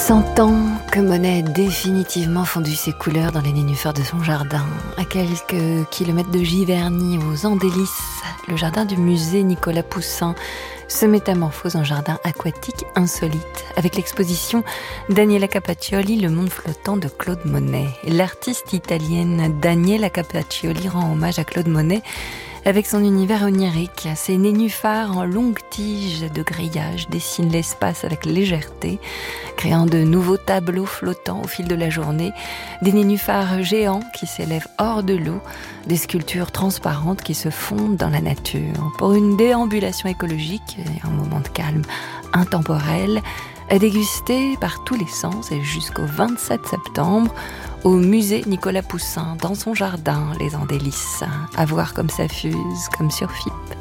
100 ans que Monet a définitivement fondu ses couleurs dans les nénuphars de son jardin. À quelques kilomètres de Giverny, aux Andelys, le jardin du musée Nicolas Poussin se métamorphose en jardin aquatique insolite, avec l'exposition Daniela Capaccioli, Le monde flottant de Claude Monet. L'artiste italienne Daniela Capaccioli rend hommage à Claude Monet avec son univers onirique. Ses nénuphars en longues tiges de grillage dessinent l'espace avec légèreté, créant de nouveaux tableaux flottants au fil de la journée, des nénuphars géants qui s'élèvent hors de l'eau, des sculptures transparentes qui se fondent dans la nature. Pour une déambulation écologique et un moment de calme intemporel, à déguster par tous les sens et jusqu'au 27 septembre au musée Nicolas Poussin, dans son jardin, les Andelys. À voir comme ça fuse, comme sur FIP.